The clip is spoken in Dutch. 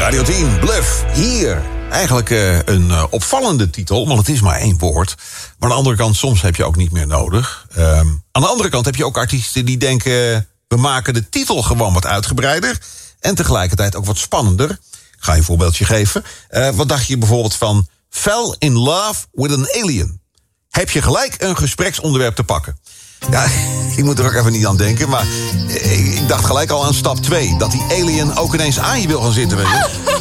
Radio 10, Bluff, hier. Eigenlijk een opvallende titel, want het is maar 1 woord. Maar aan de andere kant, soms heb je ook niet meer nodig. Aan de andere kant heb je ook artiesten die denken... we maken de titel gewoon wat uitgebreider... en tegelijkertijd ook wat spannender. Ik ga je een voorbeeldje geven. Wat dacht je bijvoorbeeld van... Fell in love with an alien? Heb je gelijk een gespreksonderwerp te pakken? Ja, ik moet er ook even niet aan denken, maar ik dacht gelijk al aan stap 2. Dat die alien ook ineens aan je wil gaan zitten, weet je.